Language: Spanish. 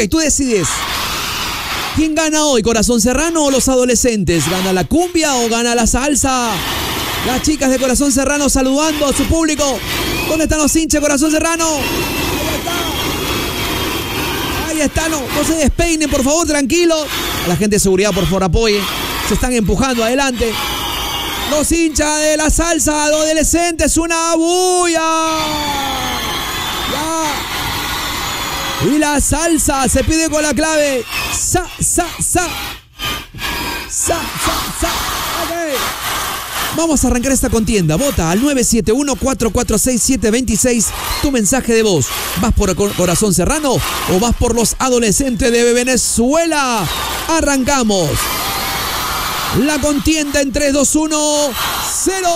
tú decides. ¿Quién gana hoy, Corazón Serrano o los adolescentes? ¿Gana la cumbia o gana la salsa? Las chicas de Corazón Serrano saludando a su público. ¿Dónde están los hinchas de Corazón Serrano? Ahí está, no se despeinen, por favor, tranquilos. A la gente de seguridad, por favor, apoyen. Se están empujando adelante. Los hinchas de la salsa, adolescentes, una bulla. Ya. Y la salsa se pide con la clave. Sa. Okay. Vamos a arrancar esta contienda. Vota al 971-446-726 tu mensaje de voz. ¿Vas por Corazón Serrano o vas por los adolescentes de Venezuela? Arrancamos la contienda en 3, 2, 1, 0.